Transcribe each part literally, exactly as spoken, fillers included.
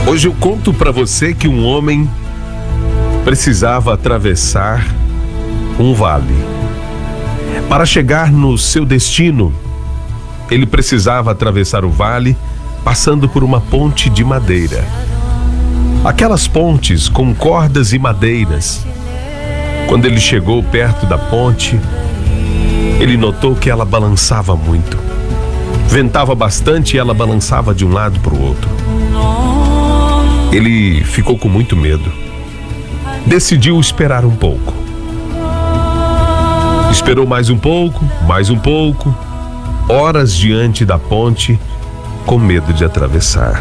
Hoje eu conto para você que um homem precisava atravessar um vale. Para chegar no seu destino, ele precisava atravessar o vale passando por uma ponte de madeira. Aquelas pontes com cordas e madeiras. Quando ele chegou perto da ponte, ele notou que ela balançava muito. Ventava bastante e ela balançava de um lado para o outro. Ele ficou com muito medo. Decidiu esperar um pouco. Esperou mais um pouco, mais um pouco, horas diante da ponte, com medo de atravessar.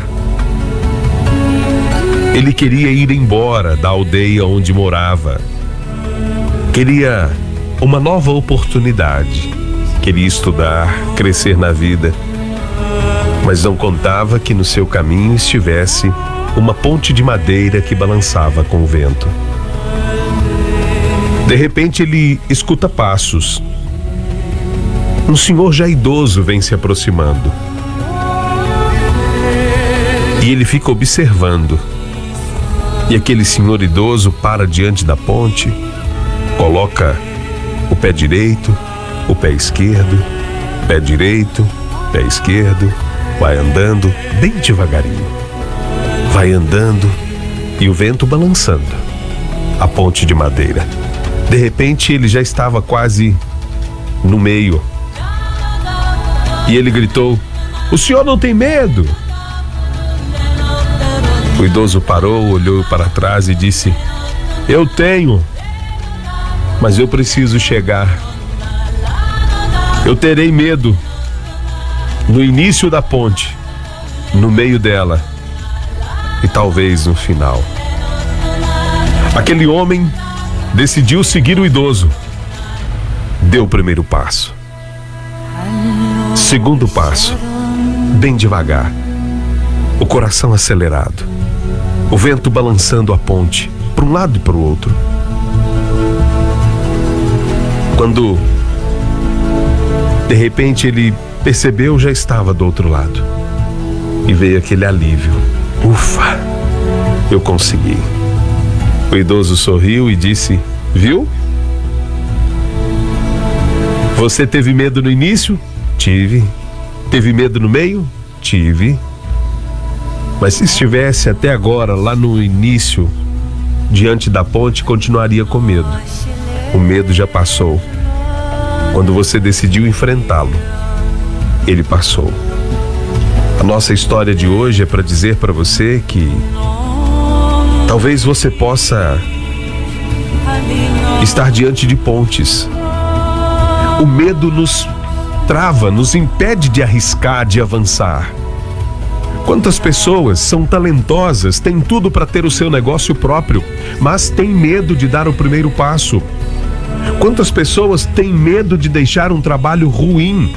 Ele queria ir embora da aldeia onde morava. Queria uma nova oportunidade. Queria estudar, crescer na vida. Mas não contava que no seu caminho estivesse uma ponte de madeira que balançava com o vento. De repente ele escuta passos. Um senhor já idoso vem se aproximando. E ele fica observando. E aquele senhor idoso para diante da ponte, coloca o pé direito, o pé esquerdo, pé direito, pé esquerdo, vai andando bem devagarinho. Vai andando e o vento balançando a ponte de madeira. De repente ele já estava quase no meio. E ele gritou: "O senhor não tem medo?" O idoso parou, olhou para trás e disse: "Eu tenho, mas eu preciso chegar. Eu terei medo no início da ponte, no meio dela e talvez no final." Aquele homem decidiu seguir o idoso. Deu o primeiro passo. Segundo passo, bem devagar. O coração acelerado. O vento balançando a ponte para um lado e para o outro. Quando de repente ele percebeu, já estava do outro lado. E veio aquele alívio. Ufa, eu consegui. O idoso sorriu e disse: "Viu? Você teve medo no início? Tive. Teve medo no meio? Tive. Mas se estivesse até agora, lá no início, diante da ponte, continuaria com medo. O medo já passou. Quando você decidiu enfrentá-lo, ele passou." A nossa história de hoje é para dizer para você que talvez você possa estar diante de pontes. O medo nos trava, nos impede de arriscar, de avançar. Quantas pessoas são talentosas, têm tudo para ter o seu negócio próprio, mas têm medo de dar o primeiro passo. Quantas pessoas têm medo de deixar um trabalho ruim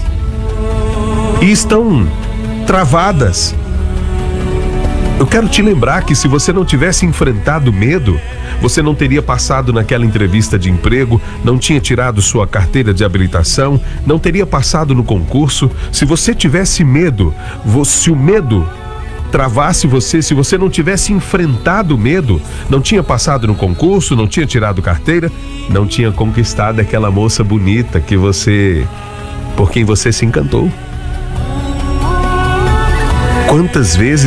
e estão travadas. Eu quero te lembrar que se você não tivesse enfrentado medo, você não teria passado naquela entrevista de emprego, não tinha tirado sua carteira de habilitação, não teria passado no concurso. Se você tivesse medo, se o medo travasse você, se você não tivesse enfrentado o medo, não tinha passado no concurso, não tinha tirado carteira, não tinha conquistado aquela moça bonita que você, por quem você se encantou. Quantas vezes